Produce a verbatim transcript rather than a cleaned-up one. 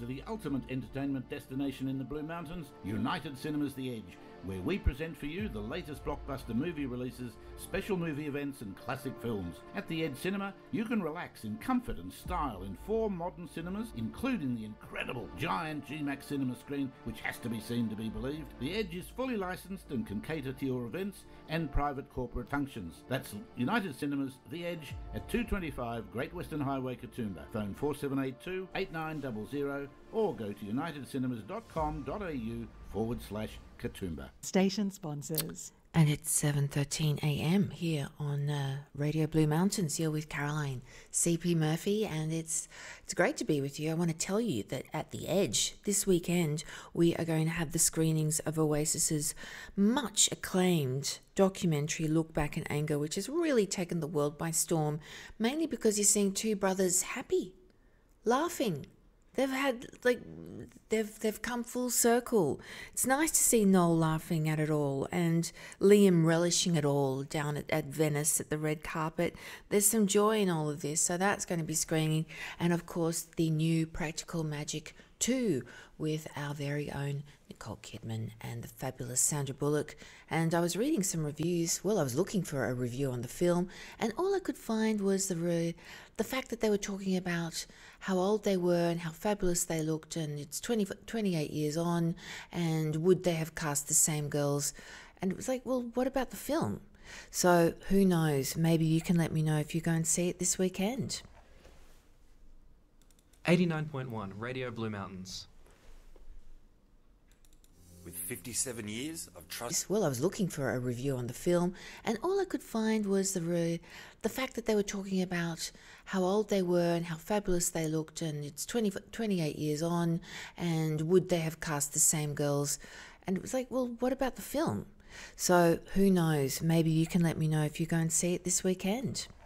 to the ultimate entertainment destination in the Blue Mountains, United Cinemas The Edge, where we present for you the latest blockbuster movie releases, special movie events and classic films. At The Edge Cinema, you can relax in comfort and style in four modern cinemas, including the incredible giant G MAX cinema screen, which has to be seen to be believed. The Edge is fully licensed and can cater to your events and private corporate functions. That's United Cinemas The Edge at two twenty-five Great Western Highway, Katoomba. Phone four seven eight two, eight nine zero zero or go to united cinemas dot com dot a u forward slash Katoomba. Station sponsors. And it's seven thirteen a m here on uh, Radio Blue Mountains. You're with Caroline C P Murphy, and it's it's great to be with you. I want to tell you that at The Edge this weekend, we are going to have the screenings of Oasis's much acclaimed documentary Look Back in Anger, which has really taken the world by storm, mainly because you're seeing two brothers happy, laughing. They've had, like, they've they've come full circle. It's nice to see Noel laughing at it all and Liam relishing it all down at, at Venice at the red carpet. There's some joy in all of this, so that's going to be screening. And, of course, the new Practical Magic two with our very own Nicole Kidman and the fabulous Sandra Bullock. And I was reading some reviews. Well, I was looking for a review on the film, and all I could find was the re- the fact that they were talking about how old they were and how fabulous they looked, and it's twenty, twenty-eight years on, and would they have cast the same girls? And it was like, well, what about the film? So who knows? Maybe you can let me know if you go and see it this weekend. eighty-nine point one Radio Blue Mountains. With fifty-seven years of trust. Well, I was looking for a review on the film, and all I could find was the re- the fact that they were talking about how old they were and how fabulous they looked, and it's twenty, twenty-eight years on, and would they have cast the same girls? And it was like, well, what about the film? So who knows? Maybe you can let me know if you go and see it this weekend.